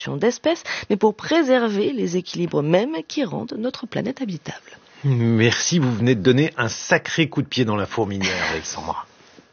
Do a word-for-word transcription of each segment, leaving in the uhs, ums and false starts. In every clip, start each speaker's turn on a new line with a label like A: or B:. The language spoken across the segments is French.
A: d'espèces, mais pour préserver les équilibres mêmes qui rendent notre planète habitable.
B: Merci, vous venez de donner un sacré coup de pied dans la fourmilière, Alexandra.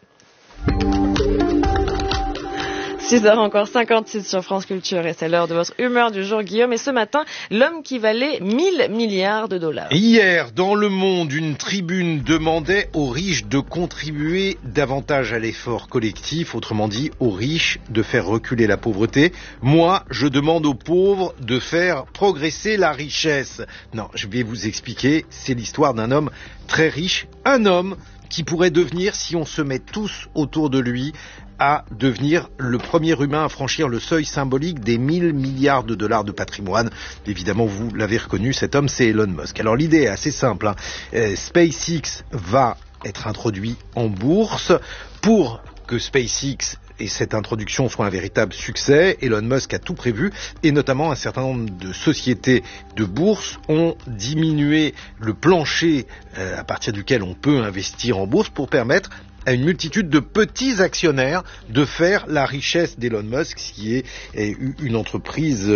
A: six heures encore cinquante-six sur France Culture et c'est l'heure de votre humeur du jour, Guillaume. Et ce matin, l'homme qui valait mille milliards de dollars.
B: Hier, dans Le Monde, une tribune demandait aux riches de contribuer davantage à l'effort collectif, autrement dit aux riches de faire reculer la pauvreté. Moi, je demande aux pauvres de faire progresser la richesse. Non, je vais vous expliquer, c'est l'histoire d'un homme très riche, un homme qui pourrait devenir, si on se met tous autour de lui, à devenir le premier humain à franchir le seuil symbolique des mille milliards de dollars de patrimoine. Évidemment, vous l'avez reconnu, cet homme, c'est Elon Musk. Alors l'idée est assez simple, hein. Euh, SpaceX va être introduit en bourse. Pour que SpaceX et cette introduction soit un véritable succès, Elon Musk a tout prévu, et notamment un certain nombre de sociétés de bourse ont diminué le plancher euh, à partir duquel on peut investir en bourse pour permettre à une multitude de petits actionnaires de faire la richesse d'Elon Musk, qui est une entreprise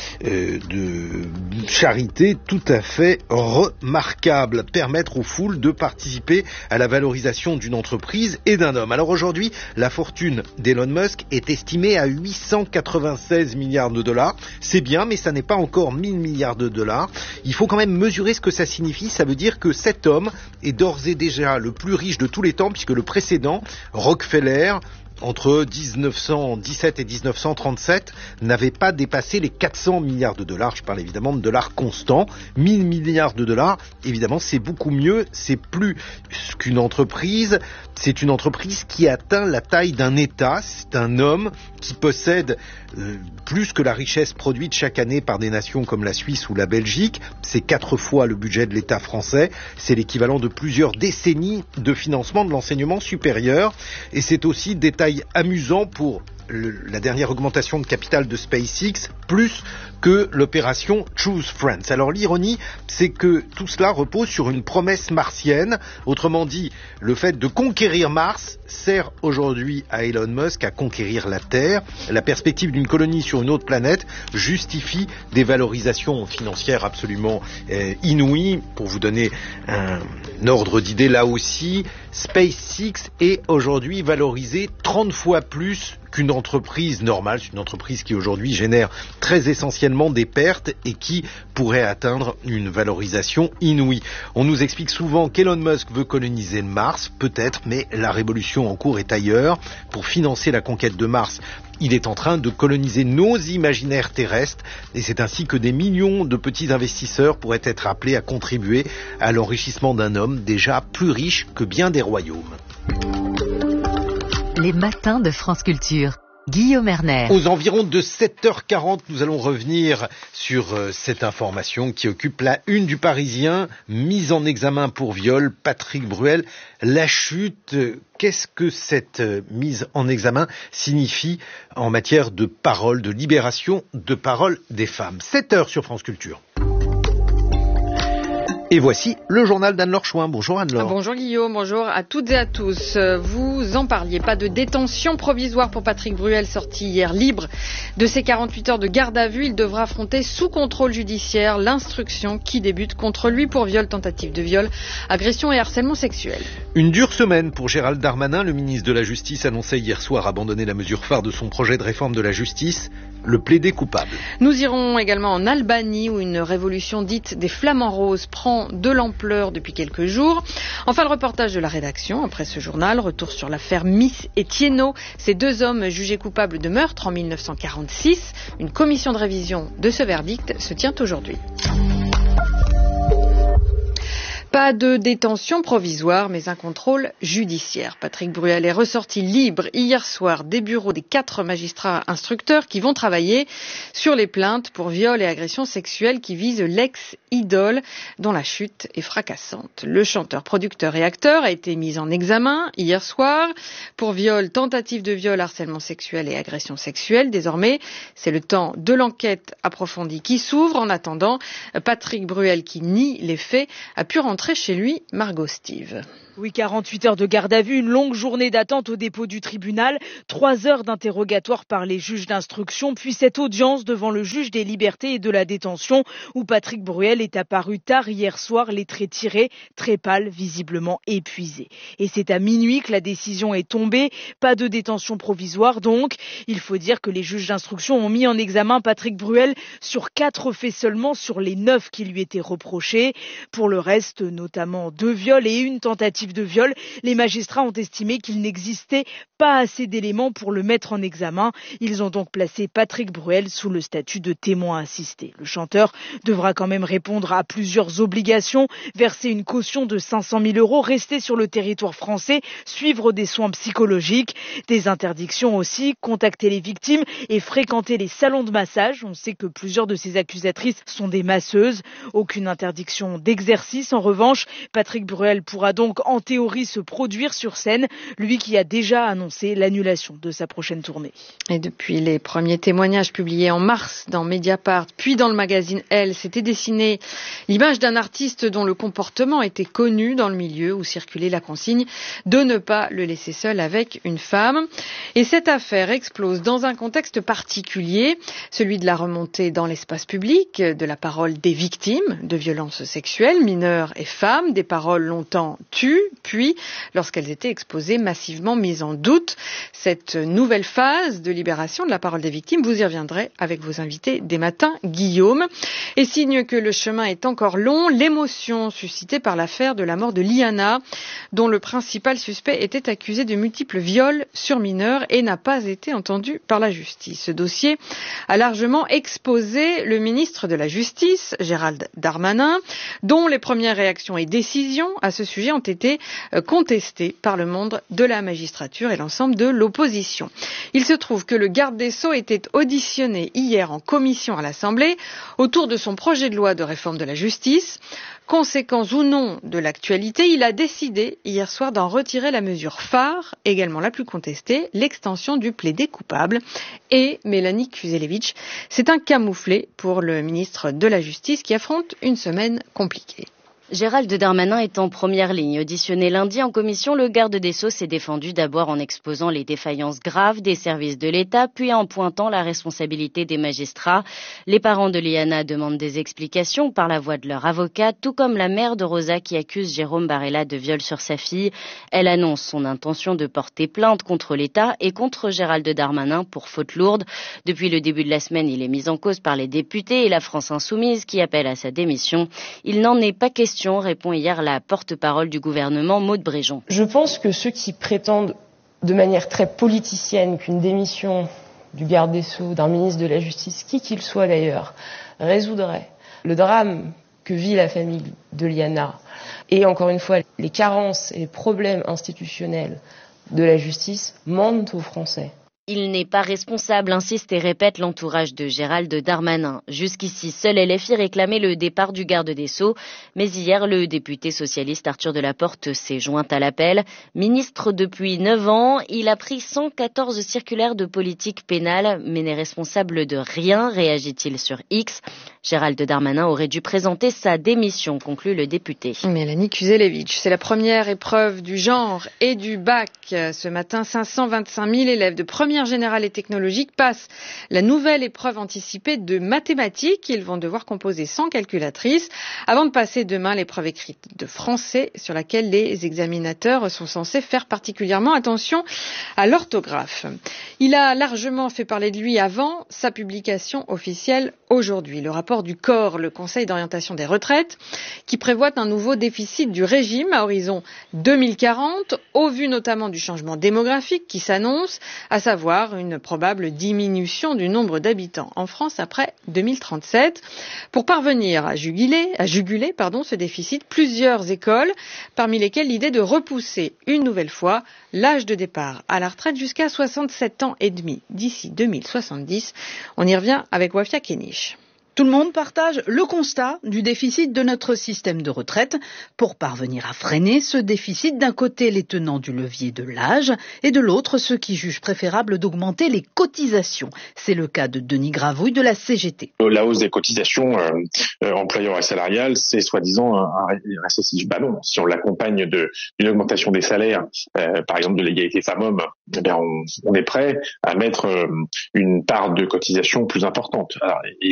B: de charité tout à fait remarquable. Permettre aux foules de participer à la valorisation d'une entreprise et d'un homme. Alors aujourd'hui, la fortune d'Elon Musk est estimée à huit cent quatre-vingt-seize milliards de dollars. C'est bien, mais ça n'est pas encore mille milliards de dollars. Il faut quand même mesurer ce que ça signifie. Ça veut dire que cet homme est d'ores et déjà le plus riche de tous les temps, puisque le précédent, Rockefeller, entre dix-neuf cent dix-sept et dix-neuf cent trente-sept, n'avait pas dépassé les quatre cents milliards de dollars. Je parle évidemment de dollars constants. mille milliards de dollars, évidemment, c'est beaucoup mieux. C'est plus qu'une entreprise. C'est une entreprise qui atteint la taille d'un État. C'est un homme qui possède euh, plus que la richesse produite chaque année par des nations comme la Suisse ou la Belgique. C'est quatre fois le budget de l'État français. C'est l'équivalent de plusieurs décennies de financement de l'enseignement supérieur. Et c'est aussi détail amusant pour le, la dernière augmentation de capital de SpaceX, plus que l'opération Choose Friends. Alors l'ironie, c'est que tout cela repose sur une promesse martienne. Autrement dit, le fait de conquérir Mars sert aujourd'hui à Elon Musk à conquérir la Terre. La perspective d'une colonie sur une autre planète justifie des valorisations financières absolument euh, inouïes. Pour vous donner un, un ordre d'idée là aussi, SpaceX est aujourd'hui valorisé trente fois plus qu'une entreprise normale. C'est une entreprise qui aujourd'hui génère très essentiellement des pertes et qui pourrait atteindre une valorisation inouïe. On nous explique souvent qu'Elon Musk veut coloniser Mars, peut-être, mais la révolution en cours est ailleurs. Pour financer la conquête de Mars, il est en train de coloniser nos imaginaires terrestres et c'est ainsi que des millions de petits investisseurs pourraient être appelés à contribuer à l'enrichissement d'un homme déjà plus riche que bien des royaumes.
C: Les matins de France Culture. Guillaume Erner.
B: Aux environs de sept heures quarante, nous allons revenir sur euh, cette information qui occupe la une du Parisien. Mise en examen pour viol, Patrick Bruel. La chute, qu'est-ce que cette euh, mise en examen signifie en matière de parole, de libération de parole des femmes? sept heures sur France Culture. Et voici le journal d'Anne-Laure Chouin. Bonjour Anne-Laure.
D: Bonjour Guillaume, bonjour à toutes et à tous. Vous en parliez, pas de détention provisoire pour Patrick Bruel, sorti hier libre de ses quarante-huit heures de garde à vue. Il devra affronter sous contrôle judiciaire l'instruction qui débute contre lui pour viol, tentative de viol, agression et harcèlement sexuel.
B: Une dure semaine pour Gérald Darmanin. Le ministre de la Justice annonçait hier soir abandonner la mesure phare de son projet de réforme de la justice, le plaider coupable.
D: Nous irons également en Albanie où une révolution dite des flamants roses prend de l'ampleur depuis quelques jours. Enfin, le reportage de la rédaction après ce journal. Retour sur l'affaire Miss et Thienot. Ces deux hommes jugés coupables de meurtre en mille neuf cent quarante-six. Une commission de révision de ce verdict se tient aujourd'hui. Pas de détention provisoire, mais un contrôle judiciaire. Patrick Bruel est ressorti libre hier soir des bureaux des quatre magistrats instructeurs qui vont travailler sur les plaintes pour viol et agression sexuelle qui visent l'ex-idole dont la chute est fracassante. Le chanteur, producteur et acteur a été mis en examen hier soir pour viol, tentative de viol, harcèlement sexuel et agression sexuelle. Désormais, c'est le temps de l'enquête approfondie qui s'ouvre. En attendant, Patrick Bruel, qui nie les faits, a pu rentrer rentré chez lui, Margot Steve.
E: Oui, quarante-huit heures de garde à vue, une longue journée d'attente au dépôt du tribunal, trois heures d'interrogatoire par les juges d'instruction, puis cette audience devant le juge des libertés et de la détention où Patrick Bruel est apparu tard hier soir, les traits tirés, très pâle, visiblement épuisé. Et c'est à minuit que la décision est tombée, pas de détention provisoire donc. Il faut dire que les juges d'instruction ont mis en examen Patrick Bruel sur quatre faits seulement sur les neuf qui lui étaient reprochés. Pour le reste, notamment deux viols et une tentative de viol, les magistrats ont estimé qu'il n'existait pas assez d'éléments pour le mettre en examen. Ils ont donc placé Patrick Bruel sous le statut de témoin assisté. Le chanteur devra quand même répondre à plusieurs obligations, verser une caution de cinq cent mille euros, rester sur le territoire français, suivre des soins psychologiques, des interdictions aussi, contacter les victimes et fréquenter les salons de massage. On sait que plusieurs de ces accusatrices sont des masseuses. Aucune interdiction d'exercice. En revanche, Patrick Bruel pourra donc en théorie se produire sur scène, lui qui a déjà annoncé l'annulation de sa prochaine tournée.
D: Et depuis les premiers témoignages publiés en mars dans Mediapart, puis dans le magazine Elle, s'était dessinée l'image d'un artiste dont le comportement était connu dans le milieu où circulait la consigne de ne pas le laisser seul avec une femme. Et cette affaire explose dans un contexte particulier, celui de la remontée dans l'espace public de la parole des victimes de violences sexuelles, mineures et femmes, des paroles longtemps tues, puis, lorsqu'elles étaient exposées, massivement mises en doute. Cette nouvelle phase de libération de la parole des victimes, vous y reviendrez avec vos invités des matins, Guillaume. Et signe que le chemin est encore long, l'émotion suscitée par l'affaire de la mort de Liana, dont le principal suspect était accusé de multiples viols sur mineurs et n'a pas été entendu par la justice. Ce dossier a largement exposé le ministre de la Justice, Gérald Darmanin, dont les premières réactions et décisions à ce sujet ont été contestées par le monde de la magistrature et l'ensemble de l'opposition. Il se trouve que le garde des Sceaux était auditionné hier en commission à l'Assemblée autour de son projet de loi de réforme de la justice. Conséquence ou non de l'actualité, il a décidé hier soir d'en retirer la mesure phare, également la plus contestée, l'extension du plaidé coupable. Et Mélanie Kuzelevich, c'est un camouflet pour le ministre de la Justice qui affronte une semaine compliquée.
F: Gérald Darmanin est en première ligne. Auditionné lundi en commission, le garde des Sceaux s'est défendu d'abord en exposant les défaillances graves des services de l'État, puis en pointant la responsabilité des magistrats. Les parents de Liana demandent des explications par la voix de leur avocat, tout comme la mère de Rosa qui accuse Jérôme Barella de viol sur sa fille. Elle annonce son intention de porter plainte contre l'État et contre Gérald Darmanin pour faute lourde. Depuis le début de la semaine, il est mis en cause par les députés et la France Insoumise qui appelle à sa démission. Il n'en est pas question, répond hier la porte-parole du gouvernement, Maud Bréjon.
G: Je pense que ceux qui prétendent de manière très politicienne qu'une démission du garde des Sceaux, d'un ministre de la Justice, qui qu'il soit d'ailleurs, résoudrait le drame que vit la famille de Liana et encore une fois les carences et les problèmes institutionnels de la justice mentent aux Français.
F: Il n'est pas responsable, insiste et répète l'entourage de Gérald Darmanin. Jusqu'ici, seul L F I réclamait le départ du garde des Sceaux. Mais hier, le député socialiste Arthur Delaporte s'est joint à l'appel. Ministre depuis neuf ans, il a pris cent quatorze circulaires de politique pénale, mais n'est responsable de rien, réagit-il sur X. Gérald Darmanin aurait dû présenter sa démission, conclut le député.
D: Mélanie Kuzelevich, c'est la première épreuve du genre et du bac. Ce matin, cinq cent vingt-cinq mille élèves de première générale et technologique passent la nouvelle épreuve anticipée de mathématiques. Ils vont devoir composer sans calculatrice avant de passer demain l'épreuve écrite de français sur laquelle les examinateurs sont censés faire particulièrement attention à l'orthographe. Il a largement fait parler de lui avant sa publication officielle aujourd'hui. Le rapport du C O R, le Conseil d'orientation des retraites, qui prévoit un nouveau déficit du régime à horizon deux mille quarante, au vu notamment du changement démographique qui s'annonce, à savoir une probable diminution du nombre d'habitants en France après deux mille trente-sept. Pour parvenir à juguler, à juguler pardon, ce déficit, plusieurs écoles, parmi lesquelles l'idée de repousser une nouvelle fois l'âge de départ à la retraite jusqu'à soixante-sept ans et demi d'ici deux mille soixante-dix. On y revient avec Wafia Kenich.
H: Tout le monde partage le constat du déficit de notre système de retraite. Pour parvenir à freiner ce déficit, d'un côté les tenants du levier de l'âge et de l'autre ceux qui jugent préférable d'augmenter les cotisations. C'est le cas de Denis Gravouille de la C G T.
I: La hausse des cotisations euh, euh, employeurs et salariales, c'est soi-disant un, un récessif. Bah non, si on l'accompagne de, d'une augmentation des salaires, euh, par exemple de l'égalité femmes-hommes, eh bien on, on est prêt à mettre euh, une part de cotisation plus importante. Alors, et